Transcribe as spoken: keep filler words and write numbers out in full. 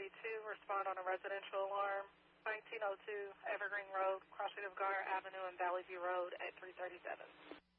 eighty-two, respond on a residential alarm, nineteen oh two Evergreen Road, crossing of Gar Avenue and Valley View Road at three thirty-seven.